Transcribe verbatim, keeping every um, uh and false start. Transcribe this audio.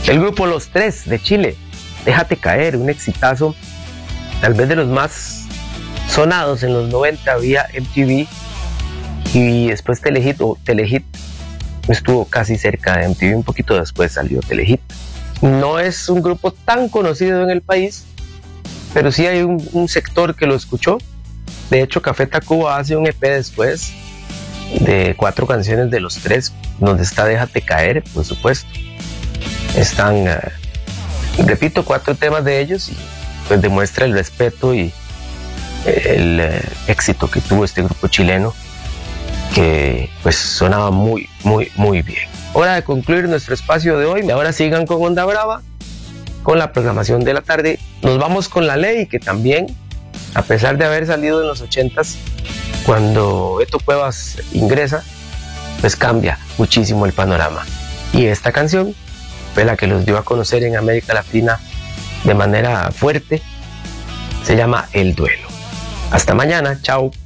El grupo Los Tres de Chile, Déjate Caer, un exitazo, tal vez de los más sonados en los noventa vía M T V, y después Telehit, o Telehit estuvo casi cerca de M T V, un poquito después salió Telehit. No es un grupo tan conocido en el país, pero sí hay un, un sector que lo escuchó. De hecho, Café Tacuba hace un E P después de cuatro canciones de Los Tres, donde está Déjate Caer, por supuesto. Están, uh, repito, cuatro temas de ellos, y pues demuestra el respeto y el uh, éxito que tuvo este grupo chileno, que pues sonaba muy, muy, muy bien. Hora de concluir nuestro espacio de hoy. Ahora sigan con Onda Brava, con la programación de la tarde. Nos vamos con La Ley, que también, a pesar de haber salido en los ochentas, cuando Beto Cuevas ingresa, pues cambia muchísimo el panorama. Y esta canción fue la que los dio a conocer en América Latina de manera fuerte. Se llama El Duelo. Hasta mañana, chao.